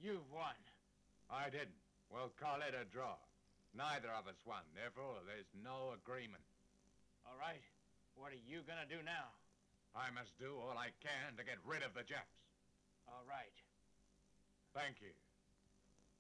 You've won. I didn't. We'll call it a draw. Neither of us won, therefore there's no agreement. All right. What are you gonna do now? I must do all I can to get rid of the Japs. All right. Thank you.